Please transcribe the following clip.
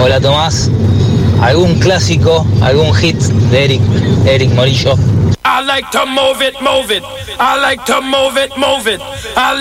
Hola Tomás, ¿algún clásico, algún hit de Eric Morillo? I like to move it, move it. I like to move it, move it.